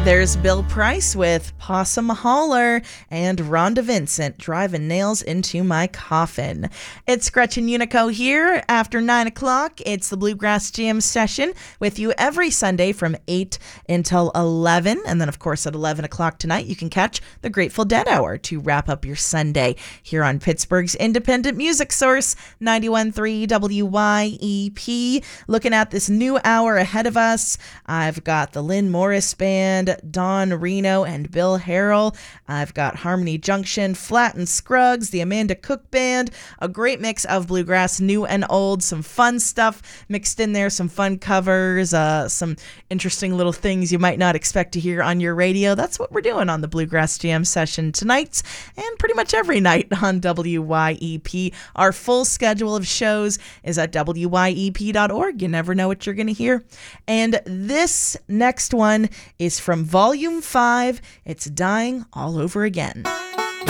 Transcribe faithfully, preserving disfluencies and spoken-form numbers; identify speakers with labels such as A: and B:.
A: There's Bill Price with Possum Holler and Rhonda Vincent driving nails into my coffin. It's Gretchen Unico here after nine o'clock. It's the Bluegrass Jam session with you every Sunday from eight until eleven. And then, of course, at eleven o'clock tonight, you can catch the Grateful Dead Hour to wrap up your Sunday here on Pittsburgh's independent music source, ninety-one point three W Y E P. Looking at this new hour ahead of us, I've got the Lynn Morris Band, Don Reno and Bill Harrell. I've got Harmony Junction, Flat and Scruggs, the Amanda Cook Band, a great mix of bluegrass, new and old, some fun stuff mixed in there, some fun covers, uh, some interesting little things you might not expect to hear on your radio. That's what we're doing on the Bluegrass Jam session tonight and pretty much every night on W Y E P. Our full schedule of shows is at W Y E P dot org. You never know what you're going to hear. And this next one is from Volume five. It's Dying All Over Again.